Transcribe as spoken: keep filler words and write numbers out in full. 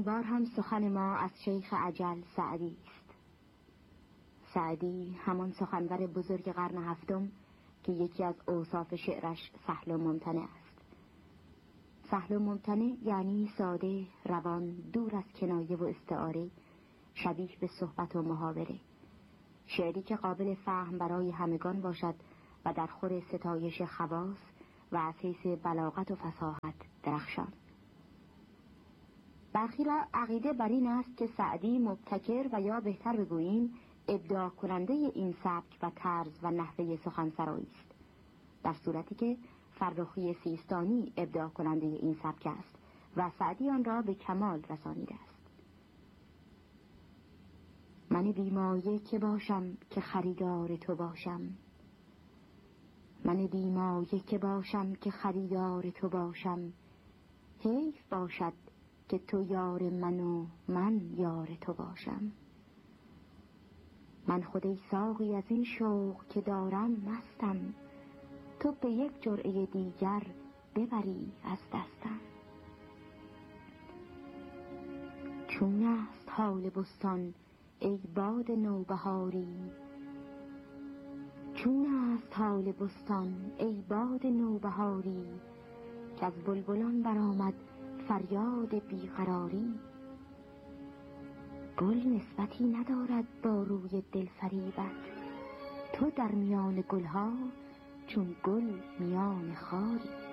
بار هم سخن ما از شیخ اجل سعدی است. سعدی همان سخنور بزرگ قرن هفتم که یکی از اوصاف شعرش سهل و ممتنع است. سهل و ممتنع یعنی ساده، روان، دور از کنایه و استعاره، شبیه به صحبت و محاوره. شعری که قابل فهم برای همگان باشد و در خور ستایش خواص و از حیث بلاغت و فصاحت درخشان. برخی را عقیده بر این است که سعدی مبتکر و یا بهتر بگوییم ابداع کننده این سبک و طرز و نحوه سخنسرایی است، در صورتی که فرخی سیستانی ابداع کننده این سبک است و سعدی آن را به کمال رسانیده است. من بیمایه که باشم که خریدار تو باشم، من بیمایه که باشم که خریدار تو باشم، حیف باشد که تو یار من و من یار تو باشم. من خود ای ساقی از این شوق که دارم مستم، تو به یک جرعه دیگر ببری از دستم. چون است حال بستان ای باد نوبهاری، چون است حال بستان ای باد نوبهاری، که از بلبلان برآمد فریاد بیقراری. گل نسبتی ندارد با روی دلفریبت، تو در میان گلها چون گل میان خاری.